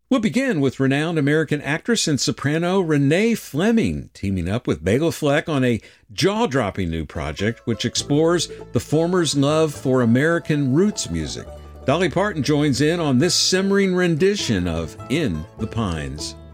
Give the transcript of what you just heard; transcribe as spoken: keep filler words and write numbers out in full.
We'll begin with renowned American actress and soprano Renee Fleming teaming up with Bela Fleck on a jaw-dropping new project which explores the former's love for American roots music. Dolly Parton joins in on this simmering rendition of In the Pines.